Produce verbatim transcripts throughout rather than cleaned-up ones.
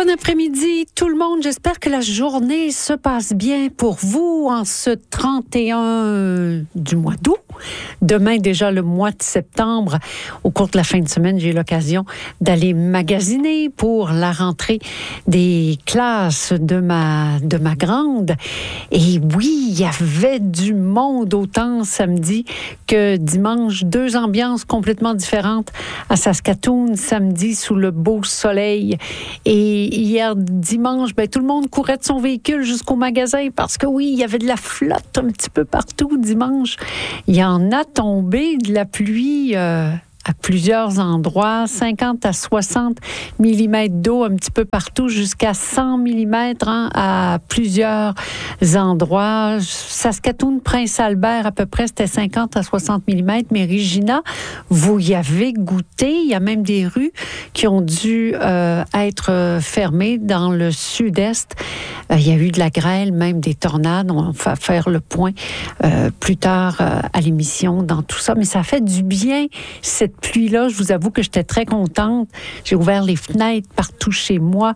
Bon après-midi tout le monde, j'espère que la journée se passe bien pour vous en ce trente et un du mois d'août. Demain déjà le mois de septembre. Au cours de la fin de semaine, j'ai eu l'occasion d'aller magasiner pour la rentrée des classes de ma, de ma grande. Et oui, il y avait du monde autant samedi que dimanche. Deux ambiances complètement différentes à Saskatoon, samedi sous le beau soleil. Et hier dimanche, ben, tout le monde courait de son véhicule jusqu'au magasin parce que oui, il y avait de la flotte un petit peu partout dimanche. Il y en a tombé de la pluie euh, à plusieurs endroits, cinquante à soixante millimètres d'eau un petit peu partout, jusqu'à cent millimètres hein, à plusieurs endroits. Saskatoon, Prince-Albert, à peu près, c'était cinquante à soixante millimètres. Mais Regina, vous y avez goûté. Il y a même des rues qui ont dû euh, être fermées dans le sud-est. Euh, il y a eu de la grêle, même des tornades. On va faire le point euh, plus tard euh, à l'émission dans tout ça. Mais ça fait du bien, cette pluie-là. Je vous avoue que j'étais très contente. J'ai ouvert les fenêtres partout chez moi.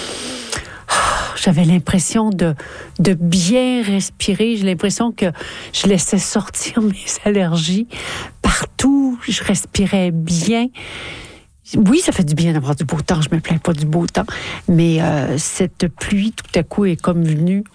J'avais l'impression de, de bien respirer. J'ai l'impression que je laissais sortir mes allergies. Partout, je respirais bien. Oui, ça fait du bien d'avoir du beau temps. Je me plains pas du beau temps. Mais euh, cette pluie, tout à coup, est comme venue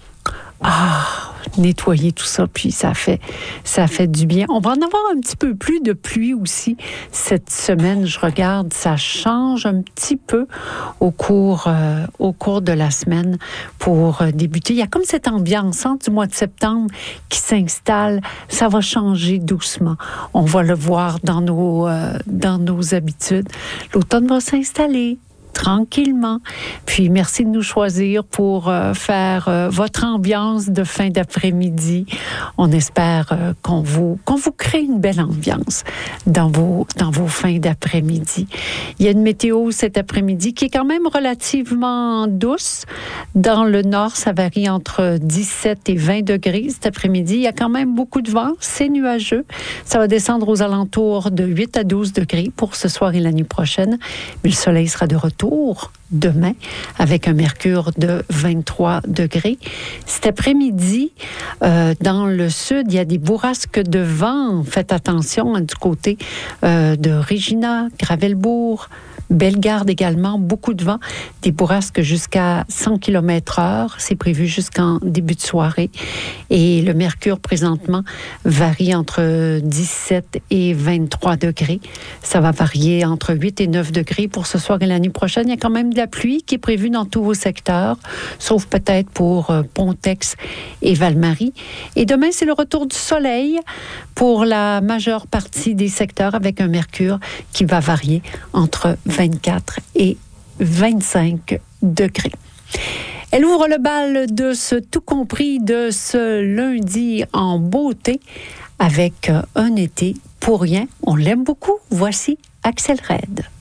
ah, nettoyer tout ça, puis ça fait, ça fait du bien. On va en avoir un petit peu plus de pluie aussi cette semaine. Je regarde, ça change un petit peu au cours, euh, au cours de la semaine pour euh, débuter. Il y a comme cette ambiance hein, du mois de septembre qui s'installe. Ça va changer doucement. On va le voir dans nos, euh, dans nos habitudes. L'automne va s'installer tranquillement. Puis, merci de nous choisir pour euh, faire euh, votre ambiance de fin d'après-midi. On espère euh, qu'on vous, qu'on vous crée une belle ambiance dans vos, dans vos fins d'après-midi. Il y a une météo cet après-midi qui est quand même relativement douce. Dans le nord, ça varie entre dix-sept et vingt degrés cet après-midi. Il y a quand même beaucoup de vent. C'est nuageux. Ça va descendre aux alentours de huit à douze degrés pour ce soir et la nuit prochaine. Mais le soleil sera de retour demain avec un mercure de vingt-trois degrés. Cet après-midi, euh, dans le sud, il y a des bourrasques de vent. Faites attention hein, du côté euh, de Regina, Gravelbourg, Bellegarde également, beaucoup de vent, des bourrasques jusqu'à cent kilomètres heure. C'est prévu jusqu'en début de soirée. Et le mercure, présentement, varie entre dix-sept et vingt-trois degrés. Ça va varier entre huit et neuf degrés pour ce soir et la nuit prochaine. Il y a quand même de la pluie qui est prévue dans tous vos secteurs, sauf peut-être pour euh, Pontex et Val-Marie. Et demain, c'est le retour du soleil pour la majeure partie des secteurs avec un mercure qui va varier entre vingt-quatre et vingt-cinq degrés. Elle ouvre le bal de ce tout compris de ce lundi en beauté avec un été pour rien. On l'aime beaucoup. Voici Axel Red.